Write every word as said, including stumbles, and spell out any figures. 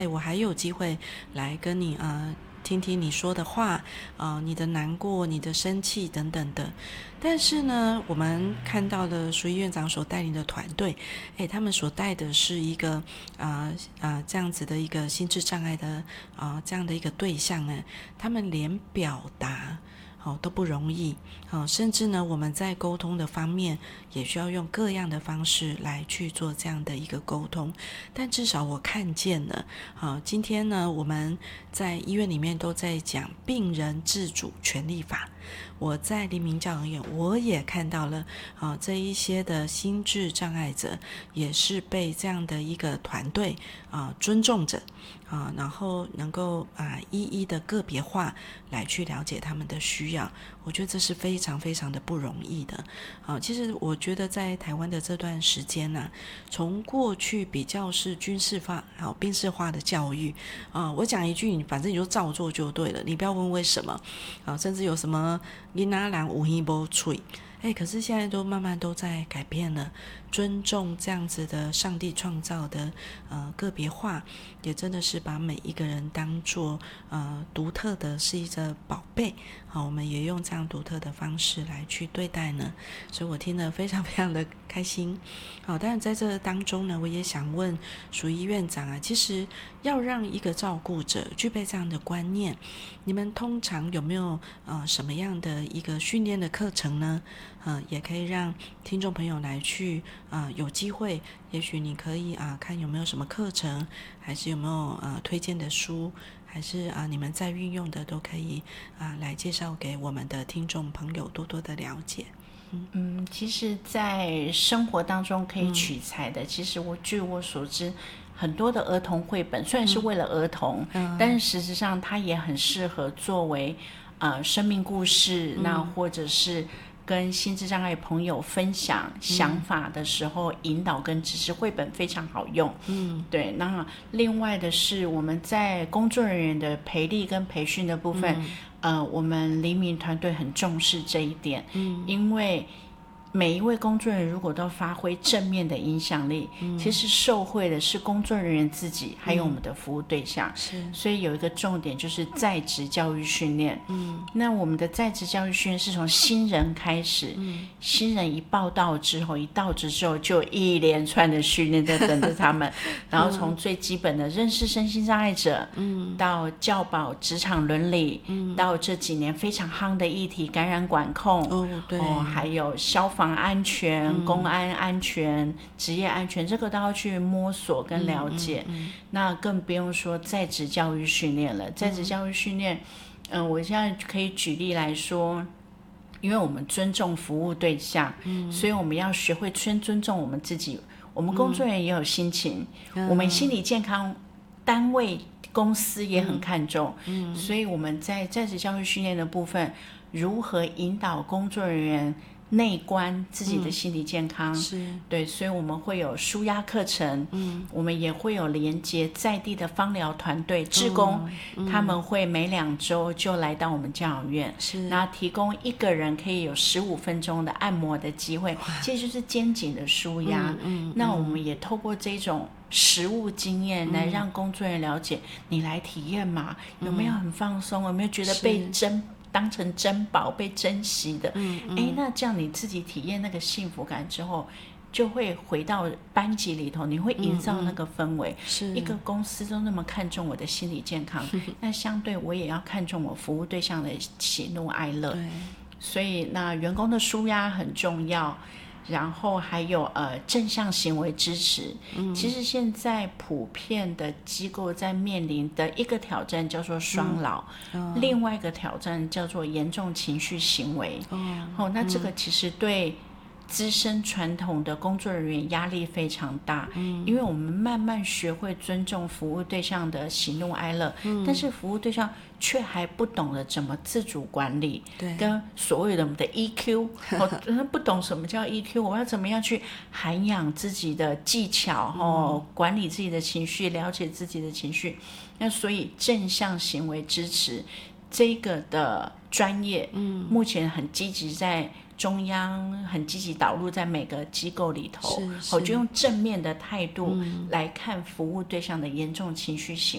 我还有机会来跟你呃听听你说的话，呃，你的难过、你的生气等等的。但是呢，我们看到了淑仪院长所带领的团队，诶，他们所带的是一个啊啊、呃呃、这样子的一个心智障碍的啊、呃、这样的一个对象呢，他们连表达。哦，都不容易，哦，甚至呢，我们在沟通的方面也需要用各样的方式来去做这样的一个沟通。但至少我看见了，啊，今天呢，我们在医院里面都在讲病人自主权利法。我在黎明教养院，我也看到了，啊，这一些的心智障碍者也是被这样的一个团队啊尊重着。啊，然后能够啊一一的个别化来去了解他们的需要，我觉得这是非常非常的不容易的。啊，其实我觉得在台湾的这段时间呢、啊，从过去比较是军事化、好兵事化的教育啊，我讲一句，你反正你就照做就对了，你不要问为什么啊，甚至有什么囡仔人有耳无嘴。哎，可是现在都慢慢都在改变了，尊重这样子的上帝创造的呃个别化，也真的是把每一个人当作呃独特的是一个宝贝。好，我们也用这样独特的方式来去对待呢，所以我听得非常非常的开心。好，当然在这当中呢，我也想问淑仪院长啊，其实要让一个照顾者具备这样的观念，你们通常有没有呃什么样的一个训练的课程呢？呃，也可以让听众朋友来去啊、呃，有机会，也许你可以啊、呃、看有没有什么课程，还是有没有呃推荐的书，还是啊、呃、你们在运用的都可以啊、呃、来介绍给我们的听众朋友多多的了解。 嗯, 嗯其实在生活当中可以取材的、嗯、其实我据我所知很多的儿童绘本虽然是为了儿童、嗯、但是实质上它也很适合作为呃生命故事、嗯、那或者是跟心智障碍朋友分享想法的时候、嗯、引导跟支持，绘本非常好用。嗯，对。那另外的是我们在工作人员的培力跟培训的部分、嗯、呃，我们黎明团队很重视这一点。嗯，因为每一位工作人员如果都发挥正面的影响力、嗯、其实受惠的是工作人员自己还有我们的服务对象、嗯、是。所以有一个重点就是在职教育训练。嗯，那我们的在职教育训练是从新人开始、嗯、新人一报到之后一到职之后就一连串的训练在等着他们然后从最基本的认识身心障碍者、嗯、到教保职场伦理、嗯、到这几年非常夯的议题感染管控、 哦对哦、还有消防防安全、嗯、公安安全、职业安全，这个都要去摸索跟了解、嗯嗯嗯、那更不用说在职教育训练了。在职教育训练嗯、呃，我现在可以举例来说，因为我们尊重服务对象、嗯、所以我们要学会先尊重我们自己。我们工作人员也有心情、嗯、我们心理健康单位公司也很看重、嗯嗯、所以我们在在职教育训练的部分，如何引导工作人员内观自己的心理健康、嗯、是对，所以我们会有抒压课程、嗯、我们也会有连接在地的芳疗团队志工、哦嗯、他们会每两周就来到我们教养院，是然后提供一个人可以有十五分钟的按摩的机会，其实就是肩颈的抒压、嗯嗯、那我们也透过这种实务经验来让工作人员了解、嗯、你来体验嘛，有没有很放松、嗯、有没有觉得被珍当成珍宝被珍惜的，嗯嗯，那这样你自己体验那个幸福感之后，就会回到班级里头，你会营造那个氛围、嗯嗯、是一个公司都那么看重我的心理健康那相对我也要看重我服务对象的喜怒哀乐，对，所以那员工的抒压很重要，然后还有呃正向行为支持、嗯、其实现在普遍的机构在面临的一个挑战叫做双老、嗯哦、另外一个挑战叫做严重情绪行为、哦哦、那这个其实对资深传统的工作人员压力非常大、嗯、因为我们慢慢学会尊重服务对象的喜怒哀乐、嗯、但是服务对象却还不懂得怎么自主管理，对，跟所谓的我们的 E Q 哦，不懂什么叫 E Q 我要怎么样去涵养自己的技巧、哦、管理自己的情绪，了解自己的情绪，那所以正向行为支持这个的专业、嗯、目前很积极在中央很积极导入在每个机构里头，我就用正面的态度来看服务对象的严重情绪行